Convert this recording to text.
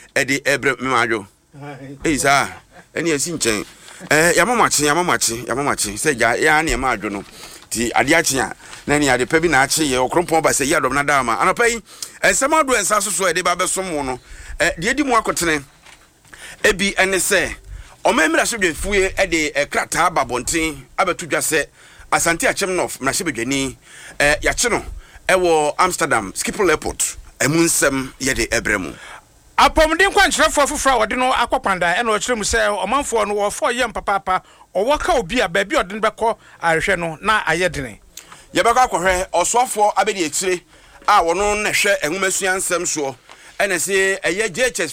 edi ebre memajo sa eni esi nchen yamamachi se ya na emajo no ti ade achi a na ni ade pa bi na achi ye okrompon ba se ya dom na dama anopa yi ensema do ensa so ede ba besom no de edi mu akotene ebi ene se omemra so dwefuye ede krata babonten abetu dwase Asante Achemnof na shebedwani ya che no ewo Amsterdam Schiphol Airport emunsem ye de ebremu apomden kwankyerefo afufra wode no akopanda ena o kyerem se omanfo no wo fo yem papa owoka obi a ba bi odin beko ahwe no na ayedene ye beko akohwe osofo abedi ekire a wono na hwe enwumasuansem so ena se eye JHS